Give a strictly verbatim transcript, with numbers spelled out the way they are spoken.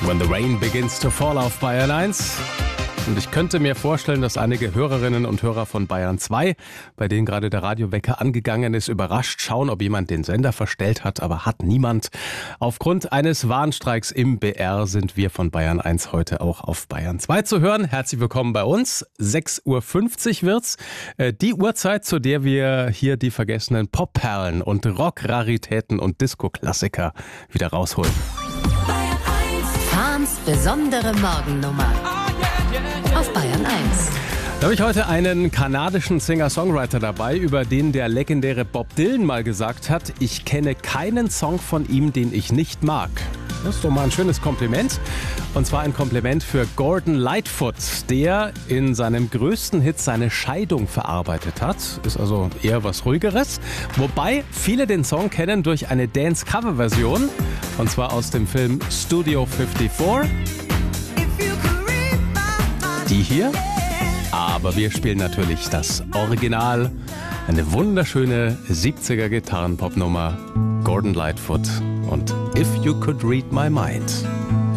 When the Rain Begins to Fall auf Bayern eins. Und ich könnte mir vorstellen, dass einige Hörerinnen und Hörer von Bayern zwei, bei denen gerade der Radiowecker angegangen ist, überrascht schauen, ob jemand den Sender verstellt hat, aber hat niemand. Aufgrund eines Warnstreiks im B R sind wir von Bayern eins heute auch auf Bayern zwei zu hören. Herzlich willkommen bei uns. sechs Uhr fünfzig wird's. Die Uhrzeit, zu der wir hier die vergessenen Popperlen und Rockraritäten und Disco-Klassiker wieder rausholen. Fahns besondere Morgennummer auf Bayern eins. Da habe ich heute einen kanadischen Singer-Songwriter dabei, über den der legendäre Bob Dylan mal gesagt hat, ich kenne keinen Song von ihm, den ich nicht mag. Das ist doch mal ein schönes Kompliment. Und zwar ein Kompliment für Gordon Lightfoot, der in seinem größten Hit seine Scheidung verarbeitet hat. Ist also eher was Ruhigeres. Wobei viele den Song kennen durch eine Dance-Cover-Version. Und zwar aus dem Film Studio fünfundfünfzig. Die hier. Aber wir spielen natürlich das Original. Eine wunderschöne siebziger Gitarrenpop-Nummer. Gordon Lightfoot und If You Could Read My Mind.